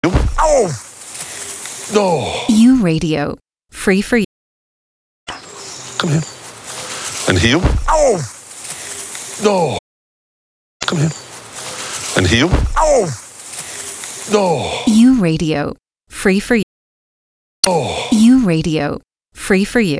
Oh! No! U Radio. Free for you. Come here. And heel. Oh! No! Come here. And heel. Oh! No! U Radio. Free for you. Oh! U Radio. Free for you.